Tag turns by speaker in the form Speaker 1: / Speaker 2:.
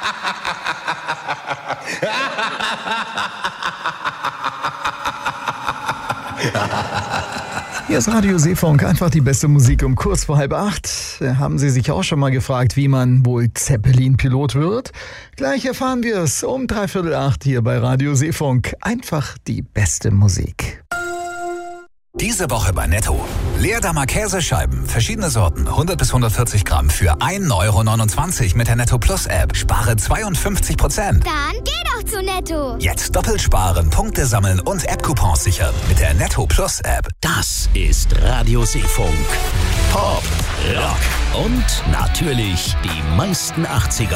Speaker 1: Hier ist Radio Seefunk, einfach die beste Musik um kurz vor 7:30. Haben Sie sich auch schon mal gefragt, wie man wohl Zeppelin-Pilot wird? Gleich erfahren wir es um 7:45 hier bei Radio Seefunk. Einfach die beste Musik.
Speaker 2: Diese Woche bei Netto. Leerdammer Käsescheiben, verschiedene Sorten, 100 bis 140 Gramm für 1,29 € mit der Netto Plus App. Spare 52%.
Speaker 3: Dann geh doch zu Netto.
Speaker 2: Jetzt doppelt sparen, Punkte sammeln und App-Coupons sichern mit der Netto Plus App.
Speaker 4: Das ist Radio Seefunk. Pop, Rock und natürlich die meisten 80er